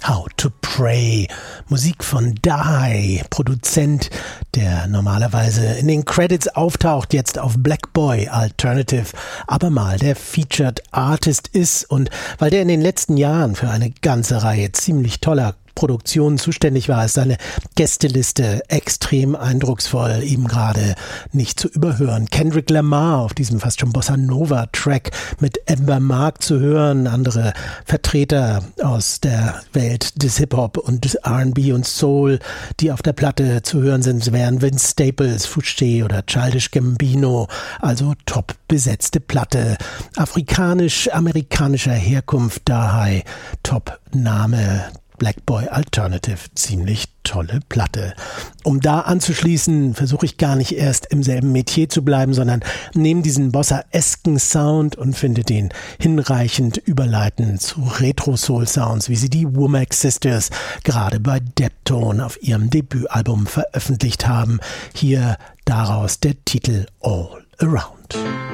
How to Pray. Musik von Dahai, Produzent, der normalerweise in den Credits auftaucht, jetzt auf Black Boy Alternative, aber mal der Featured Artist ist. Und weil der in den letzten Jahren für eine ganze Reihe ziemlich toller Produktionen zuständig war, ist seine Gästeliste extrem eindrucksvoll, eben gerade nicht zu überhören. Kendrick Lamar auf diesem fast schon Bossa Nova Track mit Amber Mark zu hören, andere Vertreter aus der Welt des Hip-Hop und des R&B und Soul, die auf der Platte zu hören sind, wären Vince Staples, Fouché oder Childish Gambino, also top besetzte Platte, afrikanisch-amerikanischer Herkunft, Dahai, Top-Name, Black Boy Alternative, ziemlich tolle Platte. Um da anzuschließen, versuche ich gar nicht erst im selben Metier zu bleiben, sondern nehme diesen Bossa-esken Sound und finde den hinreichend überleitend zu Retro-Soul-Sounds, wie sie die Womack Sisters gerade bei Deptone auf ihrem Debütalbum veröffentlicht haben. Hier daraus der Titel All Around.